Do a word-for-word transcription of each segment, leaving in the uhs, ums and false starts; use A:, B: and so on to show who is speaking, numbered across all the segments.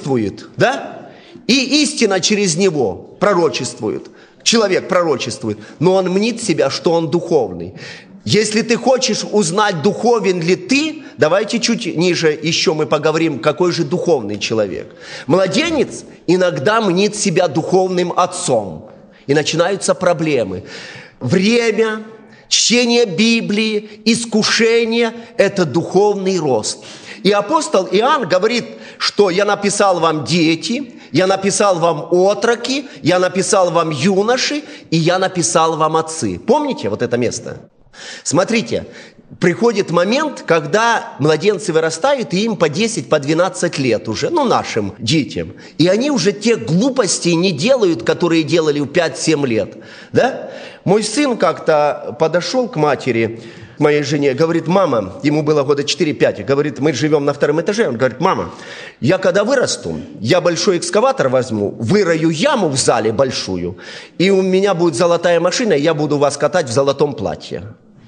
A: пророчествует, да? И истина через него пророчествует. Человек пророчествует, но он мнит себя, что он духовный. Если ты хочешь узнать, духовен ли ты, давайте чуть ниже еще мы поговорим, какой же духовный человек. Младенец иногда мнит себя духовным отцом. И начинаются проблемы. Время, чтение Библии, искушение – это духовный рост. И апостол Иоанн говорит, что я написал вам дети, я написал вам отроки, я написал вам юноши, и я написал вам отцы. Помните вот это место? Смотрите, приходит момент, когда младенцы вырастают, и им по десять, по двенадцать лет уже, ну, нашим детям. И они уже те глупости не делают, которые делали в пять-семь лет. Да? Мой сын как-то подошел к матери, к моей жене, говорит: мама, ему было года четыре-пять, говорит, мы живем на втором этаже, он говорит: мама, я когда вырасту, я большой экскаватор возьму, вырою яму в зале большую, и у меня будет золотая машина, и я буду вас катать в золотом платье.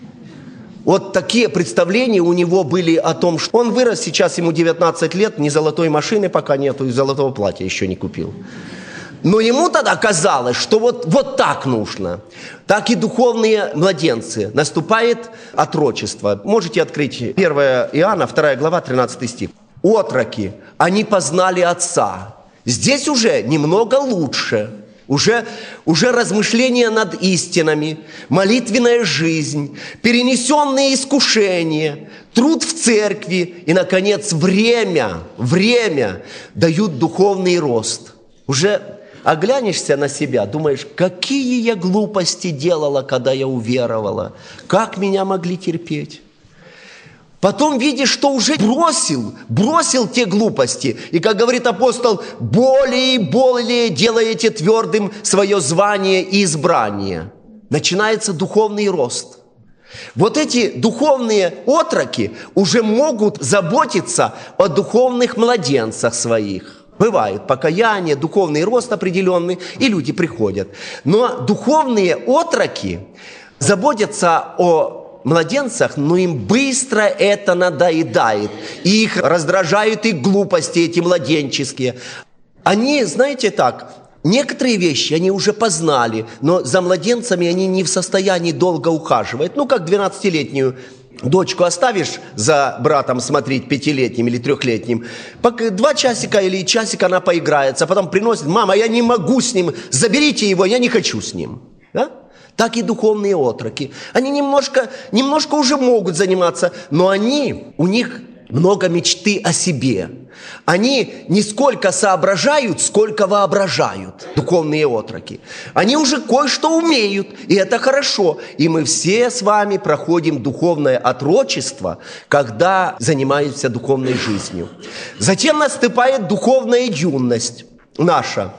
A: Вот такие представления у него были о том, что он вырос, сейчас ему девятнадцать лет, ни золотой машины пока нету, и золотого платья еще не купил. Но ему тогда казалось, что вот, вот так нужно. Так и духовные младенцы. Наступает отрочество. Можете открыть первое Иоанна, вторая глава, тринадцатый стих. Отроки, они познали Отца. Здесь уже немного лучше. Уже, уже размышления над истинами, молитвенная жизнь, перенесенные искушения, труд в церкви и, наконец, время, время дают духовный рост. Уже оглянешься на себя, думаешь, какие я глупости делала, когда я уверовала, как меня могли терпеть. Потом видишь, что уже бросил, бросил те глупости. И, как говорит апостол, более и более делаете твердым свое звание и избрание. Начинается духовный рост. Вот эти духовные отроки уже могут заботиться о духовных младенцах своих. Бывает покаяние, духовный рост определенный, и люди приходят. Но духовные отроки заботятся о младенцах, но им быстро это надоедает. И их раздражают их глупости эти младенческие. Они, знаете так, некоторые вещи они уже познали, но за младенцами они не в состоянии долго ухаживать. Ну, как двенадцатилетнюю дочку оставишь за братом смотреть пятилетним или трехлетним, два часика или часик она поиграется, а потом приносит: мама, я не могу с ним, заберите его, я не хочу с ним. Да? Так и духовные отроки. Они немножко, немножко уже могут заниматься, но они, у них много мечты о себе. Они не сколько соображают, сколько воображают, духовные отроки. Они уже кое-что умеют, и это хорошо. И мы все с вами проходим духовное отрочество, когда занимаемся духовной жизнью. Затем наступает духовная юность наша.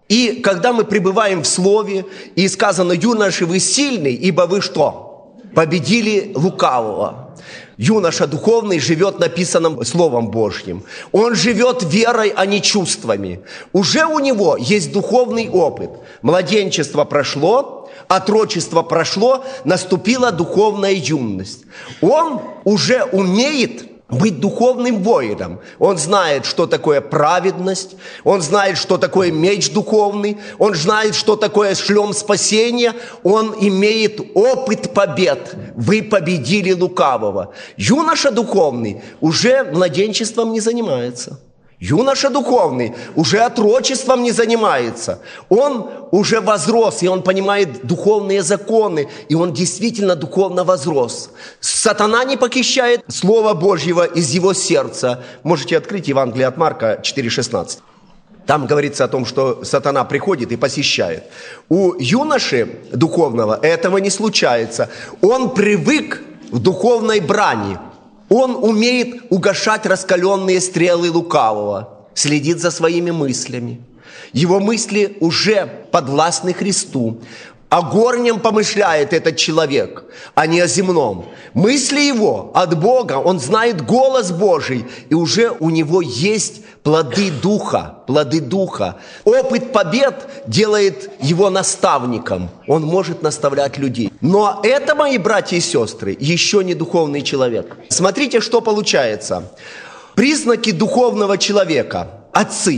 A: И когда мы пребываем в Слове, и сказано: юноши, вы сильны, ибо вы что? Победили лукавого. Юноша духовный живет написанным Словом Божьим. Он живет верой, а не чувствами. Уже у него есть духовный опыт. Младенчество прошло, отрочество прошло, наступила духовная юность. Он уже умеет быть духовным воином. Он знает, что такое праведность, он знает, что такое меч духовный, он знает, что такое шлем спасения, он имеет опыт побед. Вы победили лукавого. Юноша духовный уже младенчеством не занимается. Юноша духовный уже отрочеством не занимается. Он уже возрос, и он понимает духовные законы, и он действительно духовно возрос. Сатана не похищает Слова Божьего из его сердца. Можете открыть Евангелие от Марка четыре шестнадцать. Там говорится о том, что сатана приходит и посещает. У юноши духовного этого не случается. Он привык в духовной брани. Он умеет угашать раскаленные стрелы лукавого, следит за своими мыслями. Его мысли уже подвластны Христу. О горнем помышляет этот человек, а не о земном. Мысли его от Бога, он знает голос Божий, и уже у него есть плоды Духа, плоды Духа. Опыт побед делает его наставником, он может наставлять людей. Но это, мои братья и сестры, еще не духовный человек. Смотрите, что получается. Признаки духовного человека. Отцы.